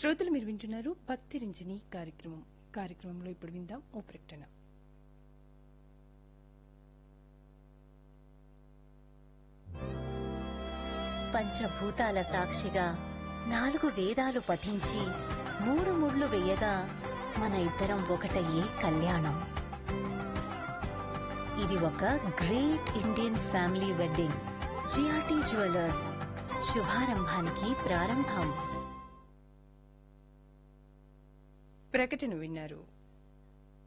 శ్రోతలు మీరు వింటున్నారు భక్తి రంజని కార్యక్రమంలో ఇప్పుడు విందాం ఓ ప్రకటన. పంచభూతాల సాక్షిగా 4 వేదాలు పఠించి 3 ముళ్ళు వేయగా మన ఇద్దరం ఒకటయ్యే కళ్యాణం. ఇది ఒక great Indian family wedding. GRT jewellers, శుభారంభానికి ప్రారంభం. ప్రకటన విన్నారు.